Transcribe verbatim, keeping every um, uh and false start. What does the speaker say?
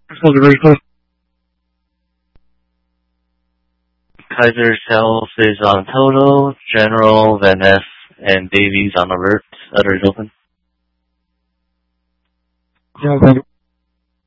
Sounds very close. Kaiser's Health is on total. General, Van Ness, and Davies on alert. Others open. Yeah, thank you.